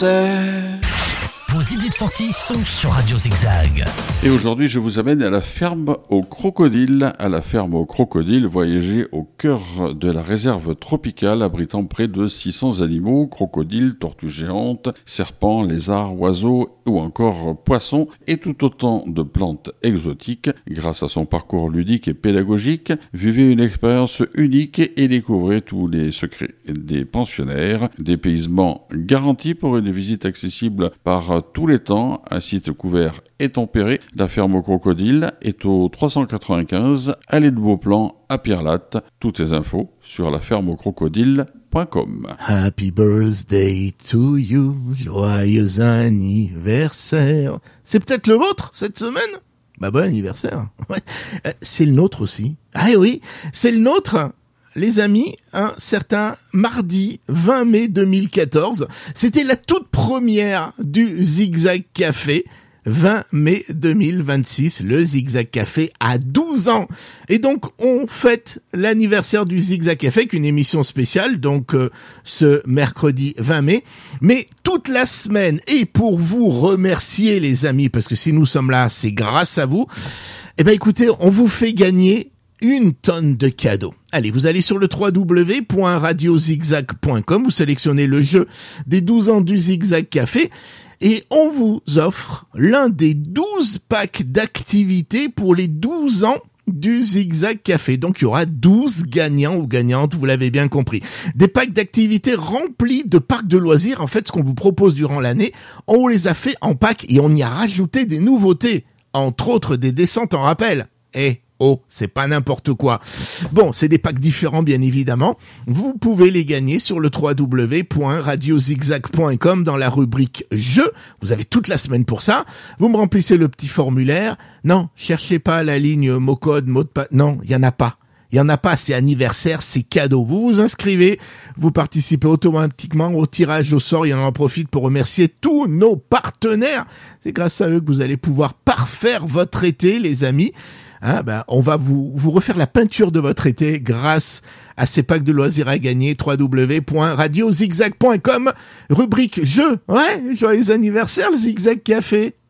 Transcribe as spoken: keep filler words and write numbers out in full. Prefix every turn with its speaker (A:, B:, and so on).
A: Vos idées de sortie sont sur Radio Zigzag.
B: Et aujourd'hui, je vous amène à la ferme aux crocodiles. À la ferme aux crocodiles, voyagez au cœur de la réserve tropicale abritant près de six cents animaux, crocodiles, tortues géantes, serpents, lézards, oiseaux ou encore poissons et tout autant de plantes exotiques. Grâce à son parcours ludique et pédagogique, vivez une expérience unique et découvrez tous les secrets des pensionnaires. Dépaysement garanti pour une visite accessible par tous les temps, un site couvert et tempéré. La ferme aux crocodiles est au trois cent quatre-vingt-quinze allée de Beauplan à Pierre-Latte. Toutes les infos sur la ferme aux crocodiles point com.
C: Happy birthday to you, joyeux anniversaire. C'est peut-être le vôtre cette semaine? Bah bon anniversaire. Ouais. Euh, c'est le nôtre aussi. Ah oui, c'est le nôtre. Les amis, un certain mardi vingt mai deux mille quatorze, c'était la toute première du Zigzag Café. vingt mai deux mille vingt-six, le Zigzag Café a douze ans. Et donc, on fête l'anniversaire du Zigzag Café avec une émission spéciale, donc euh, ce mercredi vingt mai. Mais toute la semaine, et pour vous remercier les amis, parce que si nous sommes là, c'est grâce à vous, eh ben écoutez, on vous fait gagner une tonne de cadeaux. Allez, vous allez sur le w w w point radio zigzag point com, vous sélectionnez le jeu des douze ans du Zigzag Café et on vous offre l'un des douze packs d'activités pour les douze ans du Zigzag Café. Donc il y aura douze gagnants ou gagnantes, vous l'avez bien compris. Des packs d'activités remplis de parcs de loisirs. En fait, ce qu'on vous propose durant l'année, on les a fait en pack et on y a rajouté des nouveautés, entre autres des descentes en rappel. Et oh, c'est pas n'importe quoi. Bon, c'est des packs différents, bien évidemment. Vous pouvez les gagner sur le w w w point radio zigzag point com dans la rubrique Jeux. Vous avez toute la semaine pour ça. Vous me remplissez le petit formulaire. Non, cherchez pas la ligne mot code, mot de passe. Non, il y en a pas. Il y en a pas, c'est anniversaire, c'est cadeau. Vous vous inscrivez, vous participez automatiquement au tirage au sort et on en profite pour remercier tous nos partenaires. C'est grâce à eux que vous allez pouvoir parfaire votre été, les amis. Hein, ben, on va vous, vous refaire la peinture de votre été grâce à ces packs de loisirs à gagner. w w w point radio zigzag point com, rubrique jeux. Ouais, joyeux anniversaire, le Zigzag Café.